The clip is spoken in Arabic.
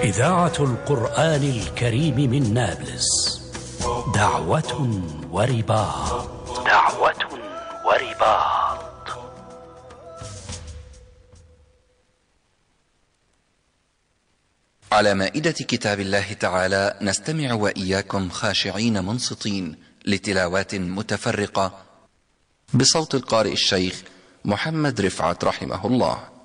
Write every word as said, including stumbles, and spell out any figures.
إذاعة القرآن الكريم من نابلس، دعوة ورباط. دعوة ورباط. على مائدة كتاب الله تعالى نستمع وإياكم خاشعين منصتين لتلاوات متفرقة بصوت القارئ الشيخ محمد رفعت رحمه الله.